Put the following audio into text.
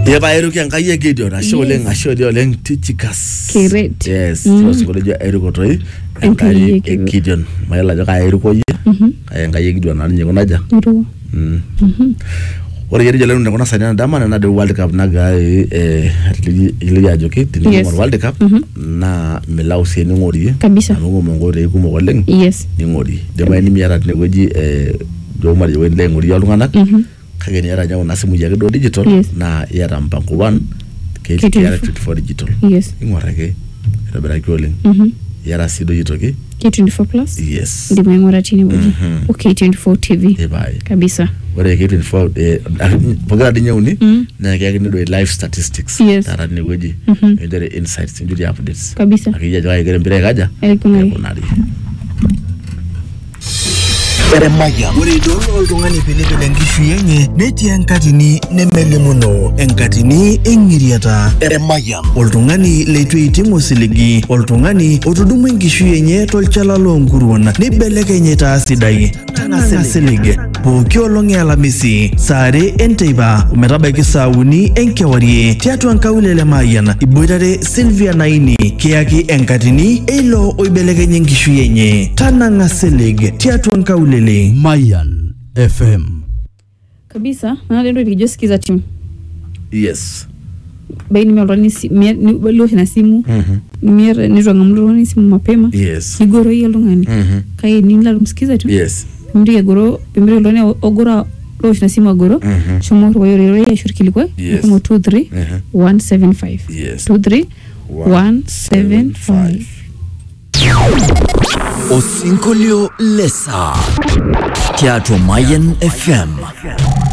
Ya ba eru kyan kaye Gideon asho oleng Tychicus. Kiret. Yes, so kolejo eru ko toy. Kaye Gideon. Mayala jo kaye eru ko ye. Kaye Gideon an nyeko naja. Eru. Ore yeri jalo ndakona sanya dama na the World Cup naga ile ya joke tini World Cup na melau se ni ngori. Kabisa. Ngo mongore ku mo oleng. Yes. Ni ngori. Dema ni miara ne weji jo mari wende ngori yalungana. Kageni yara nyawo nasimu yake do digital na yara mpango 1 KTR24 digital. Yes. Ingorake rabera kyole. Yara sido yitoke K24 plus. Yes. Ndi mengora chini boji. Okay, K24 TV. Kabisa. Wale K24 pogara dinyauni na yake ni do live statistics. Tara ni weji. Ndere insights njuri updates. Kabisa. Akija jwa yake mbere kaja. Kunari. Eremaya urido oltungani pilipili enkishu yenye netii enkatini nemelimuno enkatini engiriata. Eremaya oltungani leitu eitimu osiligi, oltungani otudumu enkishu yenye tolchala loonkuruon nibelekenye taa sidai. Tang'asilige pooki olong' e Alamisi saa 2 enteipa ometabaiki saa 3 enkewarie tiatua nkaulele Mayian iboitare Sylvia Naini kiyaki enkatini eilo oibelekenye enkishu yenye. Tanang'asilig tiatua nkaulele Mayian FM. Kabisa, na ndio nijosikiza timu. Yes. Baini meloni ni na simu. Nimere nitwanga mloni simu mapema. Yes. Igoro hiyo lungani. Kai nila msikiza tu. Yes. Mri agoro pembere loni ogora lo na simu agoro. Shomo ro yore ya shirikili kwa. Kama 23175. Yes. 23175. Osinkolio lesa Teatro Mayian FM.